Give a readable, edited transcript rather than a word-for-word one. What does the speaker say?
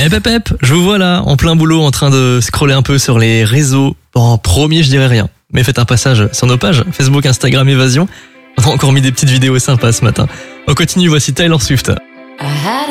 Je vous vois là, en plein boulot, en train de scroller un peu sur les réseaux. Bon, promis, je dirais rien. Mais faites un passage sur nos pages, Facebook, Instagram, Évasion. On a encore mis des petites vidéos sympas ce matin. On continue, voici Taylor Swift.